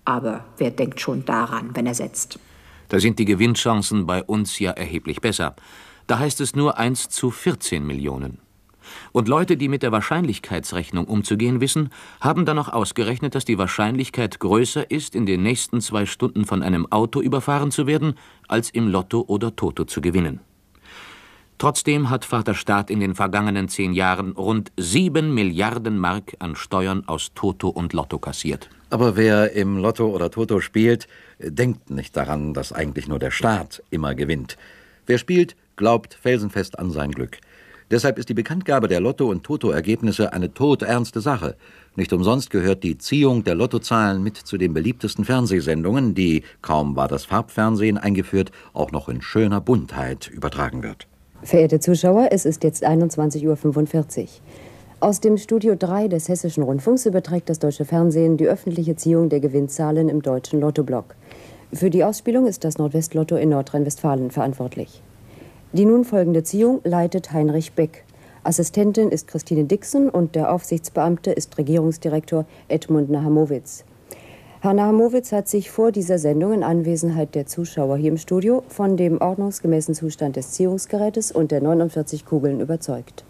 Aber wer denkt schon daran, wenn er setzt? Da sind die Gewinnchancen bei uns ja erheblich besser. Da heißt es nur 1 zu 14 Millionen. Und Leute, die mit der Wahrscheinlichkeitsrechnung umzugehen wissen, haben dann noch ausgerechnet, dass die Wahrscheinlichkeit größer ist, in den nächsten 2 Stunden von einem Auto überfahren zu werden, als im Lotto oder Toto zu gewinnen. Trotzdem hat Vater Staat in den vergangenen 10 Jahren rund 7 Milliarden Mark an Steuern aus Toto und Lotto kassiert. Aber wer im Lotto oder Toto spielt, denkt nicht daran, dass eigentlich nur der Staat immer gewinnt. Wer spielt, glaubt felsenfest an sein Glück. Deshalb ist die Bekanntgabe der Lotto- und Toto-Ergebnisse eine todernste Sache. Nicht umsonst gehört die Ziehung der Lottozahlen mit zu den beliebtesten Fernsehsendungen, die, kaum war das Farbfernsehen eingeführt, auch noch in schöner Buntheit übertragen wird. Verehrte Zuschauer, es ist jetzt 21:45 Uhr. Aus dem Studio 3 des Hessischen Rundfunks überträgt das Deutsche Fernsehen die öffentliche Ziehung der Gewinnzahlen im deutschen Lottoblock. Für die Ausspielung ist das Nordwestlotto in Nordrhein-Westfalen verantwortlich. Die nun folgende Ziehung leitet Heinrich Beck. Assistentin ist Christine Dixon und der Aufsichtsbeamte ist Regierungsdirektor Edmund Nahamowitz. Herr Nahamowitz hat sich vor dieser Sendung in Anwesenheit der Zuschauer hier im Studio von dem ordnungsgemäßen Zustand des Ziehungsgerätes und der 49 Kugeln überzeugt.